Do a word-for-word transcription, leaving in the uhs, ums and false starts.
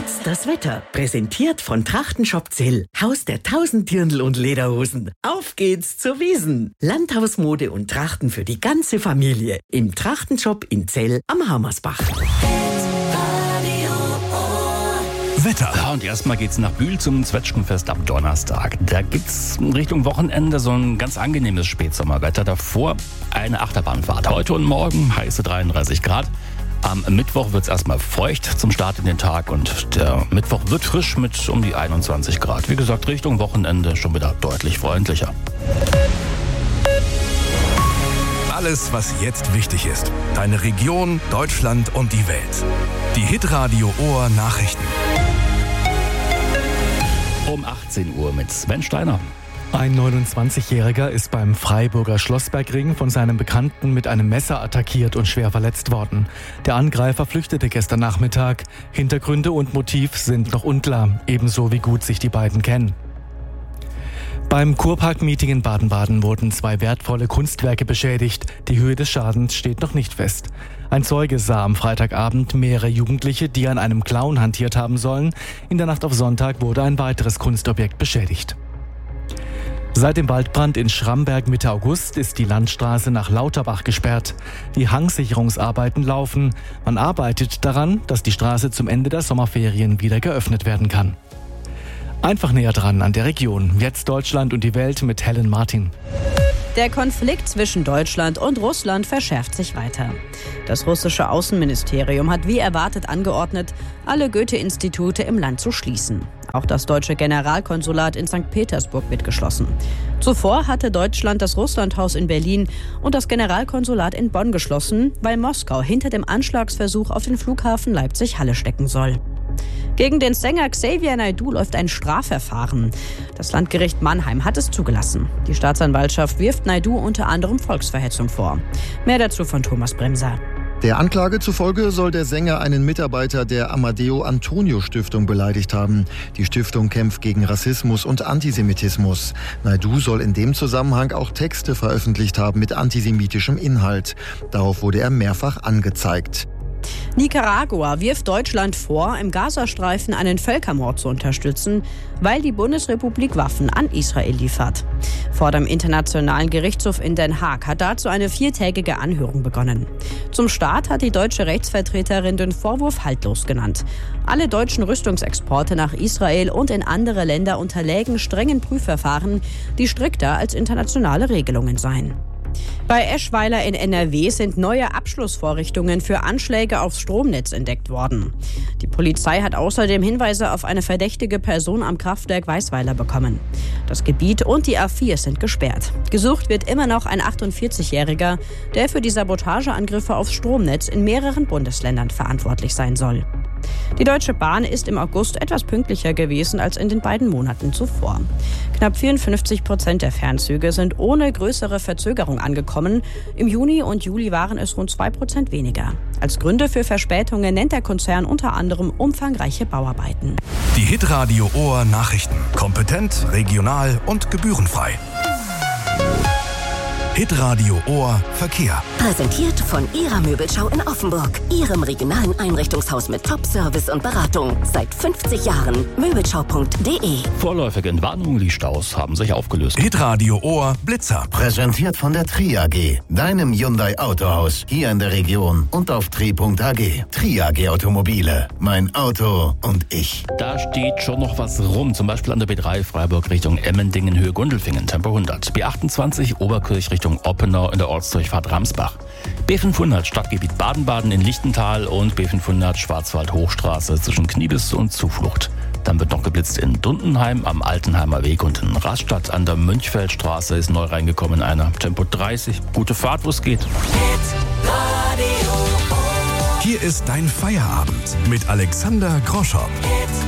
Jetzt das Wetter. Präsentiert von Trachtenshop Zell. Haus der tausend Dirndl und Lederhosen. Auf geht's zur Wiesn. Landhausmode und Trachten für die ganze Familie. Im Trachtenshop in Zell am Hammersbach. Wetter. Ja, und erstmal geht's nach Bühl zum Zwetschgenfest am Donnerstag. Da gibt's Richtung Wochenende so ein ganz angenehmes Spätsommerwetter. Davor eine Achterbahnfahrt. Heute und morgen heiße dreiunddreißig Grad. Am Mittwoch wird's erstmal feucht zum Start in den Tag und der Mittwoch wird frisch mit um die einundzwanzig Grad. Wie gesagt, Richtung Wochenende schon wieder deutlich freundlicher. Alles, was jetzt wichtig ist. Deine Region, Deutschland und die Welt. Die Hitradio Ohr Nachrichten. Um achtzehn Uhr mit Sven Steiner. Ein neunundzwanzigjähriger ist beim Freiburger Schlossbergring von seinem Bekannten mit einem Messer attackiert und schwer verletzt worden. Der Angreifer flüchtete gestern Nachmittag. Hintergründe und Motiv sind noch unklar, ebenso wie gut sich die beiden kennen. Beim Kurpark-Meeting in Baden-Baden wurden zwei wertvolle Kunstwerke beschädigt. Die Höhe des Schadens steht noch nicht fest. Ein Zeuge sah am Freitagabend mehrere Jugendliche, die an einem Clown hantiert haben sollen. In der Nacht auf Sonntag wurde ein weiteres Kunstobjekt beschädigt. Seit dem Waldbrand in Schramberg Mitte August ist die Landstraße nach Lauterbach gesperrt. Die Hangsicherungsarbeiten laufen. Man arbeitet daran, dass die Straße zum Ende der Sommerferien wieder geöffnet werden kann. Einfach näher dran an der Region. Jetzt Deutschland und die Welt mit Helen Martin. Der Konflikt zwischen Deutschland und Russland verschärft sich weiter. Das russische Außenministerium hat wie erwartet angeordnet, alle Goethe-Institute im Land zu schließen. Auch das deutsche Generalkonsulat in Sankt Petersburg wird geschlossen. Zuvor hatte Deutschland das Russlandhaus in Berlin und das Generalkonsulat in Bonn geschlossen, weil Moskau hinter dem Anschlagsversuch auf den Flughafen Leipzig-Halle stecken soll. Gegen den Sänger Xavier Naidoo läuft ein Strafverfahren. Das Landgericht Mannheim hat es zugelassen. Die Staatsanwaltschaft wirft Naidoo unter anderem Volksverhetzung vor. Mehr dazu von Thomas Bremser. Der Anklage zufolge soll der Sänger einen Mitarbeiter der Amadeo Antonio Stiftung beleidigt haben. Die Stiftung kämpft gegen Rassismus und Antisemitismus. Naidoo soll in dem Zusammenhang auch Texte veröffentlicht haben mit antisemitischem Inhalt. Darauf wurde er mehrfach angezeigt. Nicaragua wirft Deutschland vor, im Gazastreifen einen Völkermord zu unterstützen, weil die Bundesrepublik Waffen an Israel liefert. Vor dem Internationalen Gerichtshof in Den Haag hat dazu eine viertägige Anhörung begonnen. Zum Start hat die deutsche Rechtsvertreterin den Vorwurf haltlos genannt. Alle deutschen Rüstungsexporte nach Israel und in andere Länder unterlägen strengen Prüfverfahren, die strikter als internationale Regelungen seien. Bei Eschweiler in N R W sind neue Abschlussvorrichtungen für Anschläge aufs Stromnetz entdeckt worden. Die Polizei hat außerdem Hinweise auf eine verdächtige Person am Kraftwerk Weißweiler bekommen. Das Gebiet und die A vier sind gesperrt. Gesucht wird immer noch ein achtundvierzigjähriger, der für die Sabotageangriffe aufs Stromnetz in mehreren Bundesländern verantwortlich sein soll. Die Deutsche Bahn ist im August etwas pünktlicher gewesen als in den beiden Monaten zuvor. Knapp vierundfünfzig Prozent der Fernzüge sind ohne größere Verzögerung angekommen. Im Juni und Juli waren es rund zwei Prozent weniger. Als Gründe für Verspätungen nennt der Konzern unter anderem umfangreiche Bauarbeiten. Die Hitradio Ohr Nachrichten. Kompetent, regional und gebührenfrei. Hitradio Ohr Verkehr. Präsentiert von Ihrer Möbelschau in Offenburg. Ihrem regionalen Einrichtungshaus mit Top-Service und Beratung. Seit fünfzig Jahren. Möbelschau punkt de. Vorläufige Entwarnung, die Staus haben sich aufgelöst. Hitradio Ohr Blitzer. Präsentiert von der Tri A G, deinem Hyundai Autohaus, hier in der Region und auf tri punkt a g. Tri A G Automobile, mein Auto und ich. Da steht schon noch was rum, zum Beispiel an der B drei Freiburg Richtung Emmendingen, Höhe Gundelfingen, Tempo hundert. B achtundzwanzig Oberkirch Richtung Oppenau in der Ortsdurchfahrt Ramsbach. B fünfhundert Stadtgebiet Baden-Baden in Lichtental und B fünfhundert Schwarzwald-Hochstraße zwischen Kniebis und Zuflucht. Dann wird noch geblitzt in Dundenheim am Altenheimer Weg und in Rastatt an der Münchfeldstraße ist neu reingekommen einer. Tempo dreißig. Gute Fahrt, wo es geht. Hier ist dein Feierabend mit Alexander Groschow.